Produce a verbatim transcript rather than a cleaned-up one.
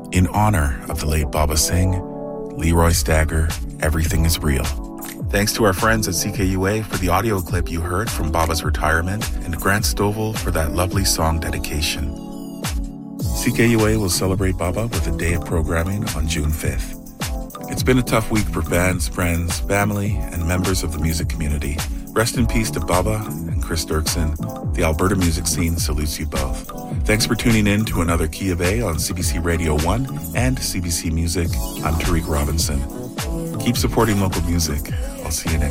In honor of the late Baba Singh, Leroy Stagger, Everything is Real. Thanks to our friends at C K U A for the audio clip you heard from Baba's retirement, and to Grant Stovall for that lovely song dedication. C K U A will celebrate Baba with a day of programming on June fifth. It's been a tough week for fans, friends, family, and members of the music community. Rest in peace to Baba and Chris Dirksen. The Alberta music scene salutes you both. Thanks for tuning in to another Key of A on C B C Radio one and C B C Music. I'm Tariq Robinson. Keep supporting local music. I'll see you next